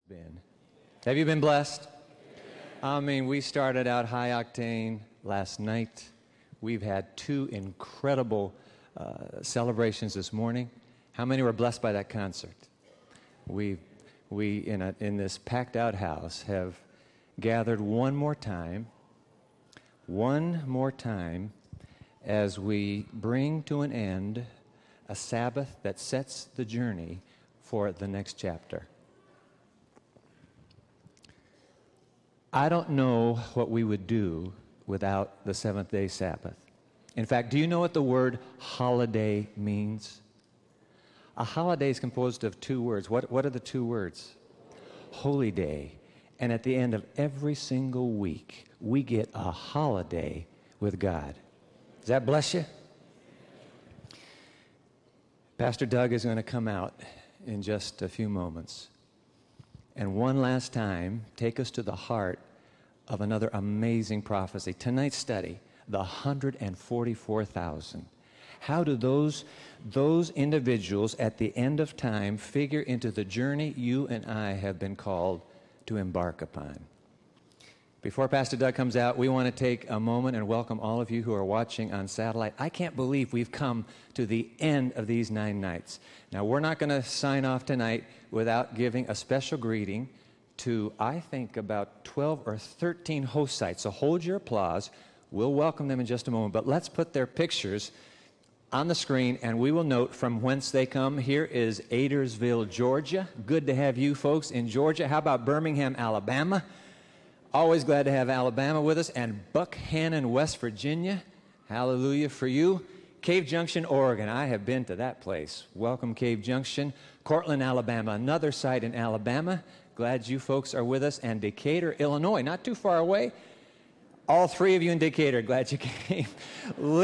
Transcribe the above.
been? Have you been blessed? I mean, we started out high octane last night. We've had two incredible celebrations this morning. How many were blessed by that concert? We in this packed out house have gathered one more time as we bring to an end a Sabbath that sets the journey for the next chapter. I don't know what we would do without the seventh-day Sabbath. In fact, do you know what the word holiday means? A holiday is composed of two words. What are the two words? Holy day. And at the end of every single week, we get a holiday with God. Does that bless you? Pastor Doug is going to come out in just a few moments and one last time take us to the heart of another amazing prophecy. Tonight's study, the 144,000. How do those individuals at the end of time figure into the journey you and I have been called to embark upon? Before Pastor Doug comes out, we want to take a moment and welcome all of you who are watching on satellite. I can't believe we've come to the end of these 9 nights. Now, we're not going to sign off tonight without giving a special greeting to, I think, about 12 or 13 host sites. So hold your applause. We'll welcome them in just a moment. But let's put their pictures on the screen, and we will note from whence they come. Here is Adairsville, Georgia. Good to have you folks in Georgia. How about Birmingham, Alabama? Always glad to have Alabama with us. And Buckhannon, West Virginia. Hallelujah for you. Cave Junction, Oregon. I have been to that place. Welcome, Cave Junction. Cortland, Alabama. Another site in Alabama. Glad you folks are with us. And Decatur, Illinois. Not too far away. All 3 of you in Decatur. Glad you came.